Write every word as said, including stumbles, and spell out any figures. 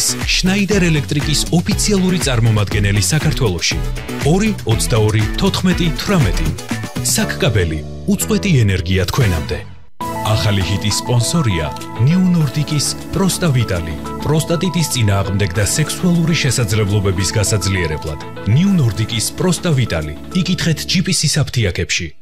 არის შნაიდერ ელექტრიკის ოფიციალური წარმომადგენელი საქართველოში. ორი ოცდაორი თოთხმეტი თვრამეტი. საკკაბელი, უწყვეტი ენერგია თქვენამდე. ახალი ჰიტის სპონსორია New Nordic-ის პროსტავიტალი, პროსტატიტის წინააღმდეგ და სექსუალური შესაძლებლობების გასაძლიერებლად. New Nordic-ის პროსტავიტალი. იკითხეთ ჯი პი სის აფთიაქებში.